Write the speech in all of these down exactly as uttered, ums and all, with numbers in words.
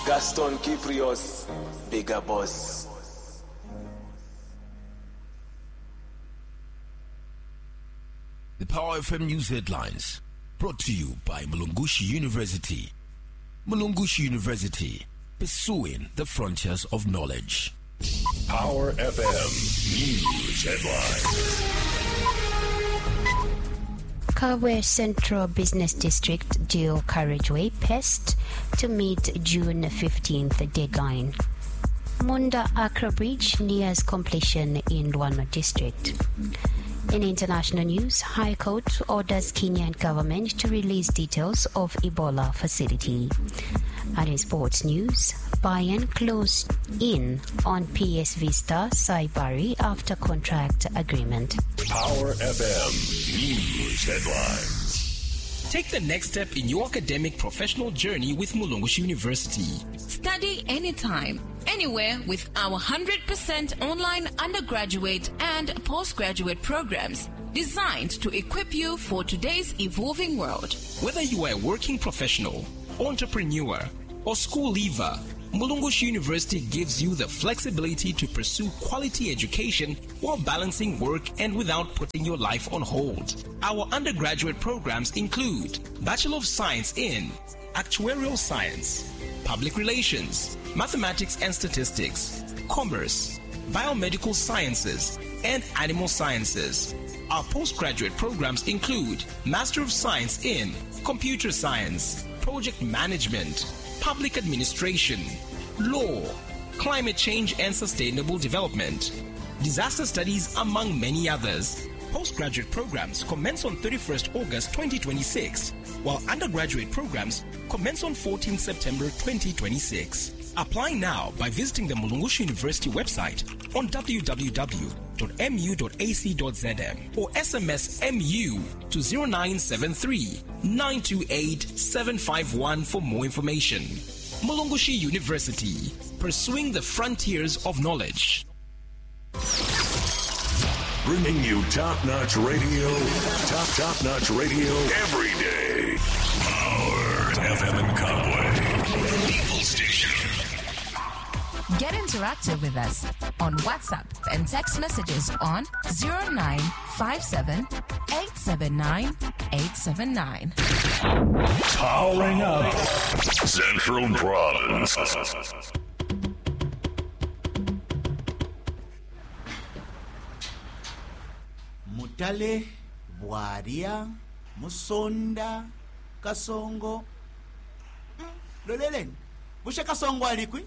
Gaston Kiprios, Bigger Boss. The Power F M News Headlines, brought to you by Mulungushi University. Mulungushi University, pursuing the frontiers of knowledge. Power F M News Headlines. Kabwe Central Business District Dual Carriageway Pest to meet June fifteenth deadline. Munda Accra Bridge nears completion in Luano District. In international news, High Court orders Kenyan government to release details of Ebola facility. And in sports news, Bayern closed in on P S V star Saibari after contract agreement. Power F M News Headlines. Take the next step in your academic professional journey with Mulungushi University. Study anytime, anywhere with our one hundred percent online undergraduate and postgraduate programs designed to equip you for today's evolving world. Whether you are a working professional, entrepreneur, or school leaver, Mulungushi University gives you the flexibility to pursue quality education while balancing work and without putting your life on hold. Our undergraduate programs include Bachelor of Science in Actuarial Science, Public Relations, Mathematics and Statistics, Commerce, Biomedical Sciences, and Animal Sciences. Our postgraduate programs include Master of Science in Computer Science, Project Management, Public Administration, Law, Climate Change and Sustainable Development, Disaster Studies, among many others. Postgraduate programs commence on thirty-first August twenty twenty-six, while undergraduate programs commence on fourteenth September twenty twenty-six. Apply now by visiting the Mulungushi University website on w w w dot m u dot a c dot z m or S M S M U to zero nine seven three, nine two eight, seven five one for more information. Mulungushi University, pursuing the frontiers of knowledge. Bringing you top-notch radio, top, top-notch radio every day. Power F M in Kabwe, the people station. Get interactive with us on WhatsApp and text messages on zero nine five seven, eight seven nine, eight seven nine. Powering up Central Province. Mutale, Bwaria, Musonda, Kasongo. Lolelen, Busha Kasongo alikwi?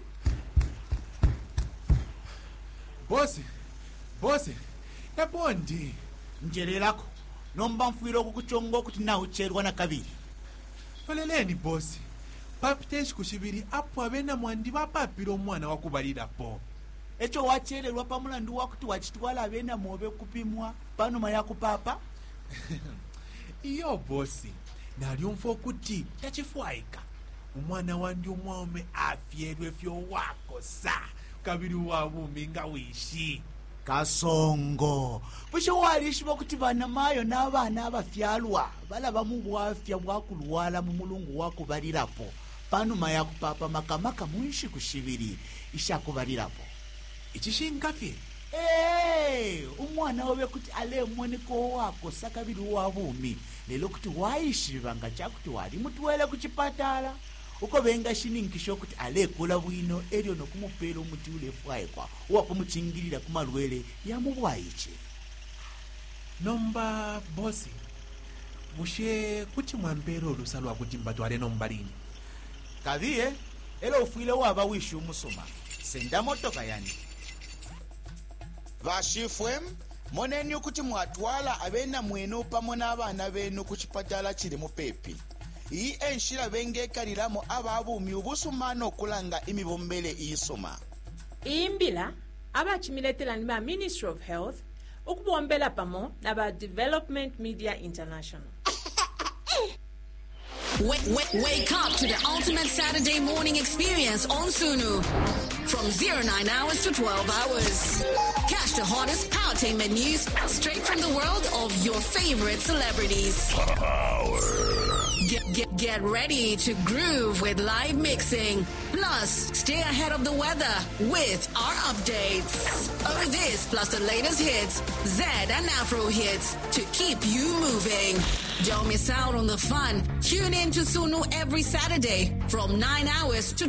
Bosi, bosi, yabondi. Njerelako, nomba mfuiro kukuchongo kuti na ucherwa na kabiri. Loleleni bosi, papiteshi kushibiri apu abena mwandi bapapiro mwana wakubalira po. Echo wachererwa pamulandu wakuti wachitwala abena mobe kupimwa panuma ya kupapa. Iyo bosi, naliumfo kuti tachifwaika. Umwana wandi umwaume afyerwe fyo wako sa. Kabiri wabu minga wishi. Kasongo. Pusho walishi bakuti bana mayo na bana abafyalwa. Bala bamubwafya bwakulwala mu mulungu wako balirapo. Panuma ya kupapa makamaka muishi kushibiri. Isha kubalirapo. Ichishingafi? Eh, umwana wabe kuti ale mweneko wako sakabiri wabumi. Lelo kuti waishi banga chakuti wali mutwele kuchipatala. Uko benga shininkisho kuti ale kula bwino eryo no kumupera umuti ule fwaye kwa wako muchingirira kumalwele ya mubwaiche. Nomba bosi, bushe kuti mwambero lusalwa kujimbatwale nombalini. Kaviye, elo ufuile waba wishi umusoma. Senda motoka yani. Vashifwe, monenyo kuti mwatwala abena mwenu pamona abana benu kuchipatala chiri mupepi. Iyi enshira bengekaliramo ababumi ubusumano okulanga imibombele iyisoma. Imbila abachimiletela nima Ministry of Health ukubombela pamo naba Development Media International. Wake, wake, wake up to the ultimate Saturday morning experience on Sunu. From zero nine hours to twelve hours. Catch the hottest powertainment news straight from the world of your favorite celebrities. Power. Get, get, get ready to groove with live mixing. Plus, stay ahead of the weather with our updates. Oh, this plus the latest hits, Z and Afro hits to keep you moving. Don't miss out on the fun. Tune in to Sunu every Saturday from nine hours to